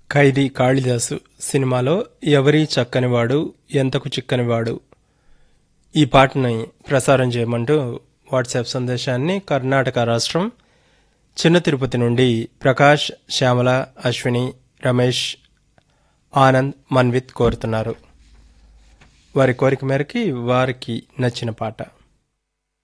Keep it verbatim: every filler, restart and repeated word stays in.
ఖైదీ కాళిదాసు సినిమాలో ఎవరీ చక్కనివాడు ఎంతకు చిక్కనివాడు ఈ పాటని ప్రసారం చేయమంటూ వాట్సాప్ సందేశాన్ని కర్ణాటక రాష్ట్రం చిన్న తిరుపతి నుండి ప్రకాష్, శ్యామల, అశ్విని, రమేష్, ఆనంద్, మన్విత్ కోరుతున్నారు. వారి కోరిక మేరకి వారికి నచ్చిన పాట.